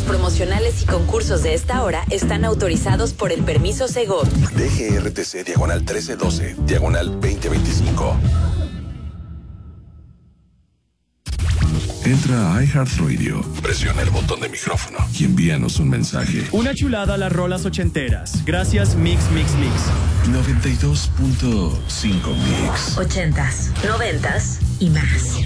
promocionales y concursos de esta hora están autorizados por el permiso Segov. DGRTC diagonal 1312, diagonal 2025. Entra a iHeartRadio, Presiona el botón de micrófono y envíanos un mensaje. Una chulada a las rolas ochenteras. Gracias, Mix, Mix, Mix. 92.5 Mix. 80s, 90s y más.